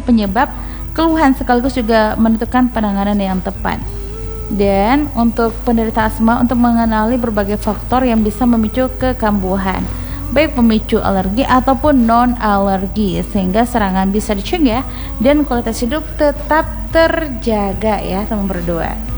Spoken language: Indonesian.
penyebab keluhan sekaligus juga menentukan penanganan yang tepat. Dan untuk penderita asma, untuk mengenali berbagai faktor yang bisa memicu kekambuhan, baik pemicu alergi ataupun non-alergi, sehingga serangan bisa dicegah dan kualitas hidup tetap terjaga ya teman berdua.